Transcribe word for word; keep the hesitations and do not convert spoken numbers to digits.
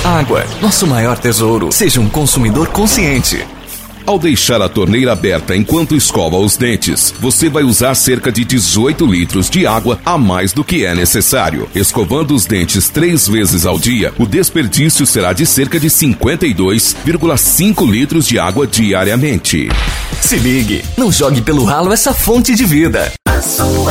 Água, nosso maior tesouro. Seja um consumidor consciente. Ao deixar a torneira aberta enquanto escova os dentes, você vai usar cerca de dezoito litros de água a mais do que é necessário. Escovando os dentes três vezes ao dia, o desperdício será de cerca de cinquenta e dois vírgula cinco litros de água diariamente. Se ligue, não jogue pelo ralo essa fonte de vida. A sua